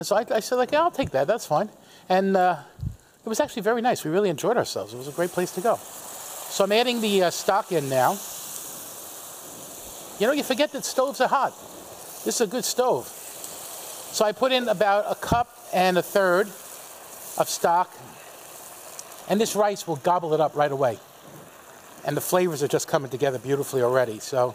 So I said, like, yeah, I'll take that. That's fine. And it was actually very nice. We really enjoyed ourselves. It was a great place to go. So I'm adding the stock in now. You know, you forget that stoves are hot. This is a good stove. So I put in about 1.33 cups of stock. And this rice will gobble it up right away. And the flavors are just coming together beautifully already. So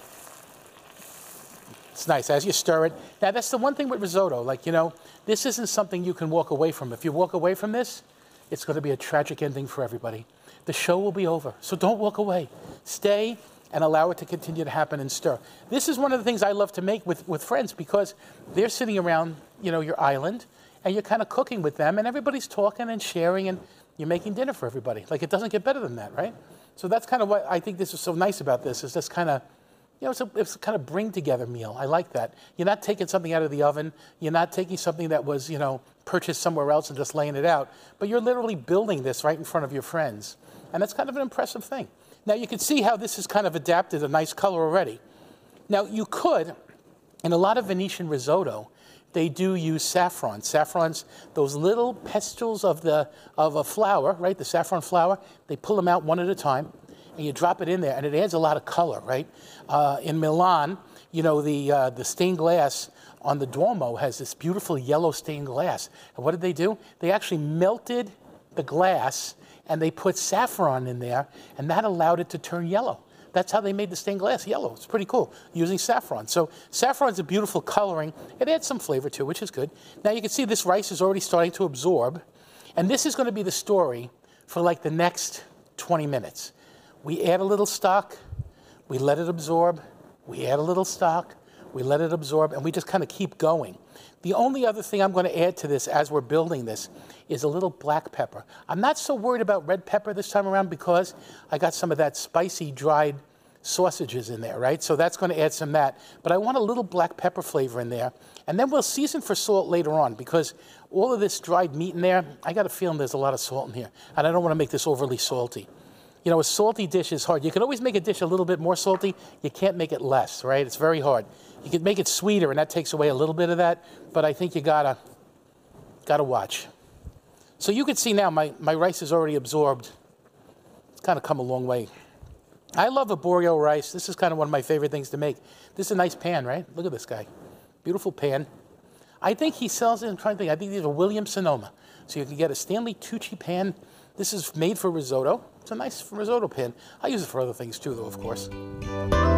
it's nice as you stir it. Now, that's the one thing with risotto. Like, you know, this isn't something you can walk away from. If you walk away from this, it's going to be a tragic ending for everybody. The show will be over. So don't walk away. Stay and allow it to continue to happen and stir. This is one of the things I love to make with friends because they're sitting around, you know, your island and you're kind of cooking with them and everybody's talking and sharing and you're making dinner for everybody. Like, it doesn't get better than that, right? So that's kind of what I think this is so nice about this, is this kind of, you know, it's a kind of bring together meal. I like that. You're not taking something out of the oven. You're not taking something that was, you know, purchased somewhere else and just laying it out. But you're literally building this right in front of your friends. And that's kind of an impressive thing. Now, you can see how this is kind of adapted a nice color already. Now, you could, in a lot of Venetian risotto, they do use saffron. Saffron's those little pestils of a flour, right? The saffron flour. They pull them out one at a time, and you drop it in there, and it adds a lot of color, right? In Milan, you know, the stained glass on the Duomo has this beautiful yellow stained glass. And what did they do? They actually melted the glass, and they put saffron in there, and that allowed it to turn yellow. That's how they made the stained glass yellow. It's pretty cool, using saffron. So saffron's a beautiful coloring. It adds some flavor too, which is good. Now you can see this rice is already starting to absorb. And this is going to be the story for like the next 20 minutes. We add a little stock, we let it absorb, we add a little stock, we let it absorb, and we just kind of keep going. The only other thing I'm going to add to this as we're building this is a little black pepper. I'm not so worried about red pepper this time around because I got some of that spicy dried sausages in there, right? So that's going to add some of that. But I want a little black pepper flavor in there. And then we'll season for salt later on because all of this dried meat in there, I got a feeling there's a lot of salt in here. And I don't want to make this overly salty. You know, a salty dish is hard. You can always make a dish a little bit more salty. You can't make it less, right? It's very hard. You can make it sweeter, and that takes away a little bit of that. But I think you gotta watch. So you can see now my rice is already absorbed. It's kind of come a long way. I love arborio rice. This is kind of one of my favorite things to make. This is a nice pan, right? Look at this guy. Beautiful pan. I think he sells it, I'm trying to think, I think these are Williams Sonoma. So you can get a Stanley Tucci pan. This is made for risotto. It's a nice risotto pan. I use it for other things too, though, of course.